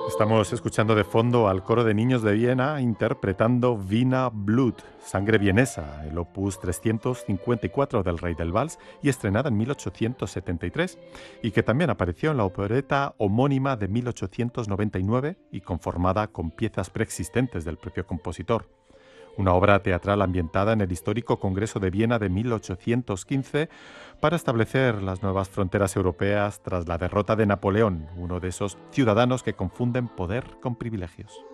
Estamos escuchando de fondo al coro de niños de Viena interpretando Wiener Blut, Sangre Vienesa, el opus 354 del Rey del Vals y estrenada en 1873, y que también apareció en la opereta homónima de 1899 y conformada con piezas preexistentes del propio compositor. Una obra teatral ambientada en el histórico Congreso de Viena de 1815 para establecer las nuevas fronteras europeas tras la derrota de Napoleón, uno de esos ciudadanos que confunden poder con privilegios.